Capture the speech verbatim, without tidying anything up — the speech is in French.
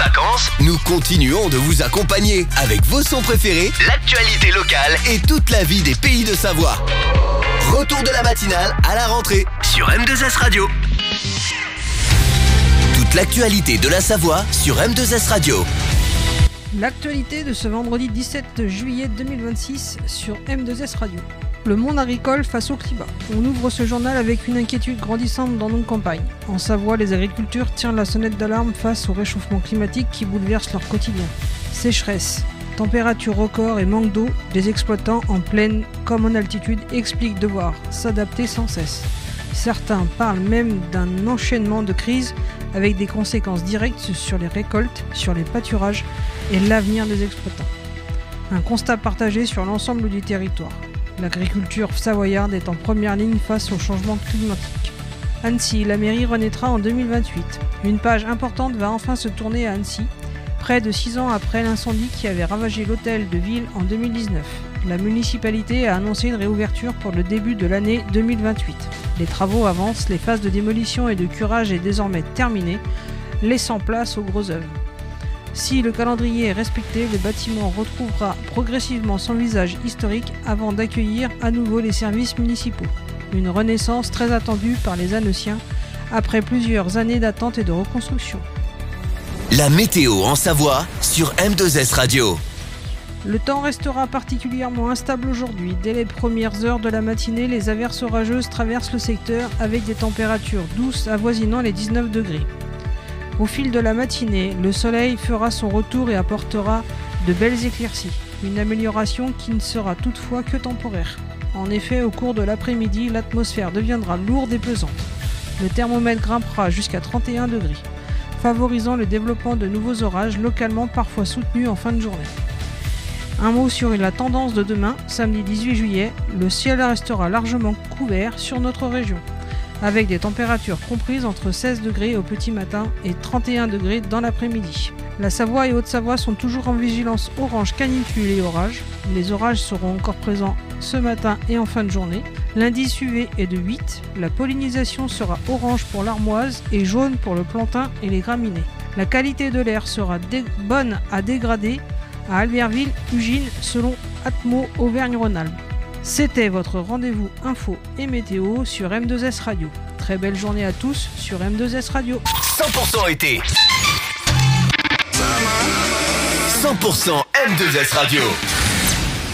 vacances, nous continuons de vous accompagner avec vos sons préférés, l'actualité locale et toute la vie des pays de Savoie. Retour de la matinale à la rentrée sur M deux S Radio. Toute l'actualité de la Savoie sur M deux S Radio. L'actualité de ce vendredi dix-sept juillet deux mille vingt-six sur M deux S Radio. Le monde agricole face au climat. On ouvre ce journal avec une inquiétude grandissante dans nos campagnes. En Savoie, les agriculteurs tirent la sonnette d'alarme face au réchauffement climatique qui bouleverse leur quotidien. Sécheresse, température record et manque d'eau, les exploitants en plaine comme en altitude expliquent devoir s'adapter sans cesse. Certains parlent même d'un enchaînement de crises avec des conséquences directes sur les récoltes, sur les pâturages et l'avenir des exploitants. Un constat partagé sur l'ensemble du territoire. L'agriculture savoyarde est en première ligne face au changement climatique. Annecy, la mairie renaîtra en deux mille vingt-huit. Une page importante va enfin se tourner à Annecy, près de six ans après l'incendie qui avait ravagé l'hôtel de ville en deux mille dix-neuf. La municipalité a annoncé une réouverture pour le début de l'année deux mille vingt-huit. Les travaux avancent, les phases de démolition et de curage est désormais terminée, laissant place aux gros œuvres. Si le calendrier est respecté, le bâtiment retrouvera progressivement son visage historique avant d'accueillir à nouveau les services municipaux. Une renaissance très attendue par les Anneciens après plusieurs années d'attente et de reconstruction. La météo en Savoie sur M deux S Radio. Le temps restera particulièrement instable aujourd'hui. Dès les premières heures de la matinée, les averses orageuses traversent le secteur avec des températures douces avoisinant les dix-neuf degrés. Au fil de la matinée, le soleil fera son retour et apportera de belles éclaircies. Une amélioration qui ne sera toutefois que temporaire. En effet, au cours de l'après-midi, l'atmosphère deviendra lourde et pesante. Le thermomètre grimpera jusqu'à trente et un degrés, favorisant le développement de nouveaux orages localement parfois soutenus en fin de journée. Un mot sur la tendance de demain, samedi dix-huit juillet, le ciel restera largement couvert sur notre région, avec des températures comprises entre seize degrés au petit matin et trente et un degrés dans l'après-midi. La Savoie et Haute-Savoie sont toujours en vigilance orange canicule et orage. Les orages seront encore présents ce matin et en fin de journée. L'indice U V est de huit. La pollinisation sera orange pour l'armoise et jaune pour le plantain et les graminées. La qualité de l'air sera dé- bonne à dégradée à Albertville, Ugine, selon Atmo Auvergne-Rhône-Alpes. C'était votre rendez-vous info et météo sur M deux S Radio. Très belle journée à tous sur M deux S Radio. cent pour cent été. cent pour cent M deux S Radio.